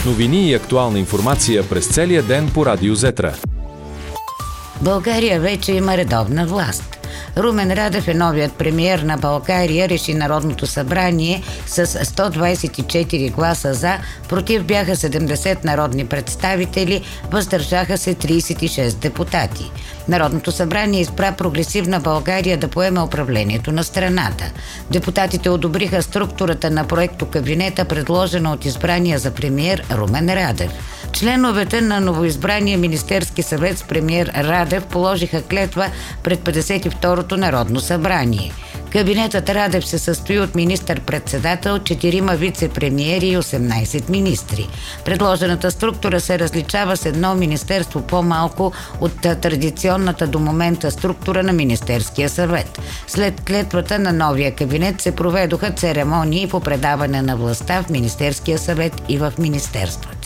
Новини и актуална информация през целия ден по Радио Зетра. България вече има редовна власт. Румен Радев е новият премиер на България, реши Народното събрание с 124 гласа за, против бяха 70 народни представители, въздържаха се 36 депутати. Народното събрание избра Прогресивна България да поеме управлението на страната. Депутатите одобриха структурата на проектокабинета, предложена от избрания за премиер Румен Радев. Членовете на новоизбрания Министерски съвет с премиер Радев положиха клетва пред 52-то Народно събрание. Кабинетът Радев се състои от министър-председател, 4 вице-премиери и 18 министри. Предложената структура се различава с едно министерство по-малко от традиционната до момента структура на Министерския съвет. След клетвата на новия кабинет се проведоха церемонии по предаване на властта в Министерския съвет и в министерствата.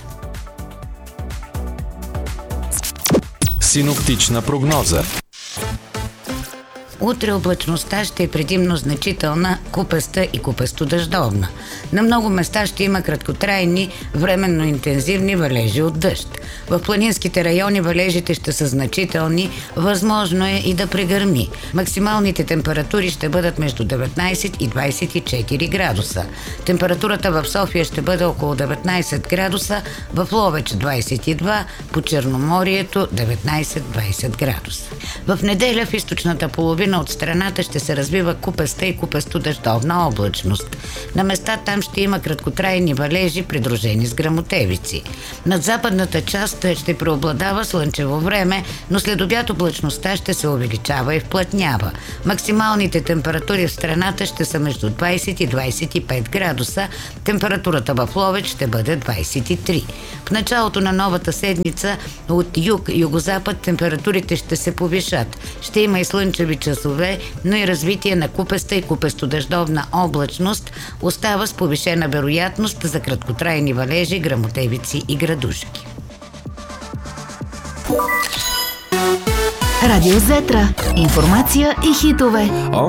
Синоптична прогноза. Утре облачността ще е предимно значителна, купеста и купесто-дъждовна. На много места ще има краткотрайни, временно интензивни валежи от дъжд. В планинските райони валежите ще са значителни, възможно е и да прегърми. Максималните температури ще бъдат между 19 и 24 градуса. Температурата в София ще бъде около 19 градуса, в Ловеч 22, по Черноморието 19-20 градуса. В неделя в източната половина от страната ще се развива купеста и купесто-дъждовна облачност. На места там ще има краткотрайни валежи, придружени с гръмотевици. Над западната част ще преобладава слънчево време, но след обяд облачността ще се увеличава и вплътнява. Максималните температури в страната ще са между 20 и 25 градуса. Температурата в Ловеч ще бъде 23. В началото на новата седмица от юг-югозапад температурите ще се повишат. Ще има и слънчеви часове, но и развитие на купеста и купесто-дъждовна облачност остава с повишена вероятност за краткотрайни валежи, гръмотевици и градушки. Радио Зетра. Информация и хитове.